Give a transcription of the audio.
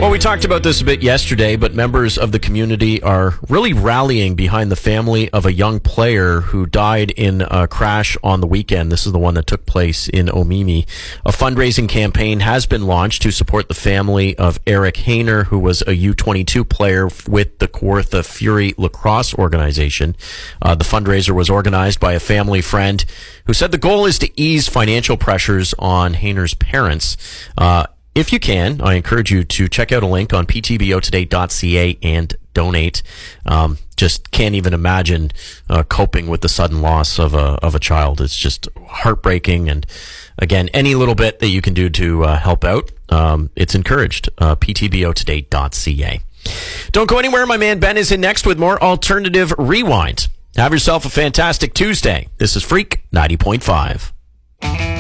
Well, we talked about this a bit yesterday, but members of the community are really rallying behind the family of a young player who died in a crash on the weekend. This is the one that took place in Omemee. A fundraising campaign has been launched to support the family of Eric Hayner, who was a U22 player with the Kawartha Fury lacrosse organization. The fundraiser was organized by a family friend who said the goal is to ease financial pressures on Hayner's parents. If you can, I encourage you to check out a link on ptbotoday.ca and donate. Just can't even imagine coping with the sudden loss of a child. It's just heartbreaking. And again, any little bit that you can do to help out, it's encouraged. ptbotoday.ca. Don't go anywhere. My man Ben is in next with more Alternative Rewind. Have yourself a fantastic Tuesday. This is Freak 90.5.